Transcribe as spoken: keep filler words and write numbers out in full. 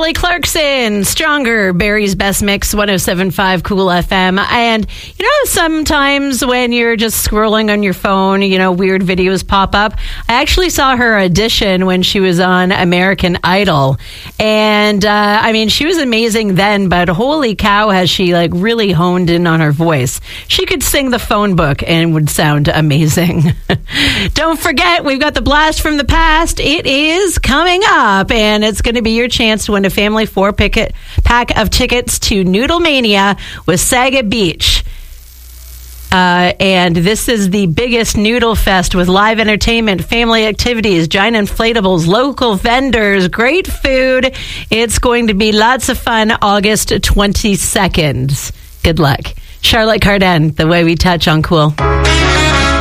Kelly Clarkson, Stronger, Barry's Best Mix, one oh seven point five Cool F M. And, you know, sometimes when you're just scrolling on your phone, you know, weird videos pop up. I actually saw her audition when she was on American Idol. And, uh, I mean, she was amazing then, but holy cow, has she, like, really honed in on her voice. She could sing the phone book and would sound amazing. Don't forget, we've got the Blast from the Past. It is coming up, and it's going to be your chance to win a family four picket pack of tickets to Noodle Mania with Saga Beach. Uh, and this is the biggest noodle fest with live entertainment, family activities, giant inflatables, local vendors, great food. It's going to be lots of fun August twenty-second. Good luck. Charlotte Cardin, The Way We Touch on Cool.